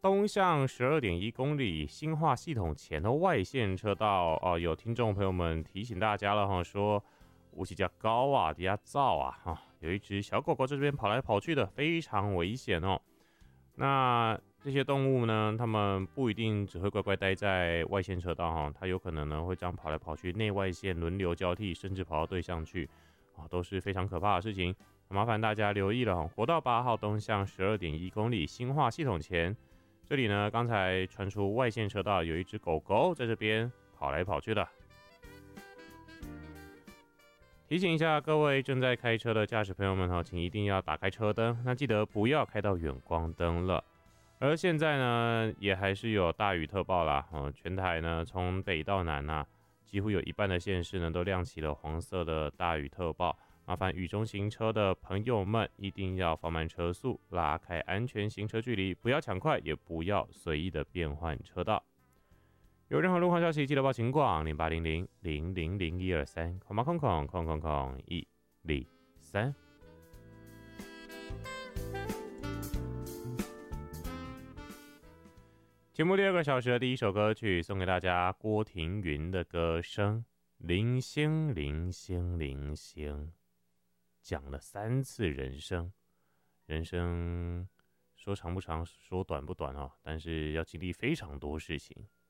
东向12.1公里新化系统前的外线车道有听众朋友们提醒大家了哈，说雾气较高啊，底下燥啊，有一只小狗狗在这边跑来跑去的，非常危险哦。那这些动物呢，它们不一定只会乖乖待在外线车道哈，它有可能呢会这样跑来跑去，内外线轮流交替，甚至跑到对向去都是非常可怕的事情。麻烦大家留意了国道8号东向12.1公里新化系统前，这里呢刚才传出外线车道有一只狗狗在这边跑来跑去的。提醒一下各位正在开车的驾驶朋友们请一定要打开车灯，那记得不要开到远光灯了。而现在呢，也还是有大雨特报啦，全台呢从北到南几乎有一半的县市呢都亮起了黄色的大雨特报。麻烦雨中行车的朋友们一定要放慢车速，拉开安全行车距离，不要抢快，也不要随意的变换车道。有任何路况消息，记得报警广0800000123，空空空空空空123。节目第2个小时的第一首歌曲送给大家，郭庭云的歌声，零星零星零星，讲了3次人生，人生说长不长，说短不短但是要经历非常多事情。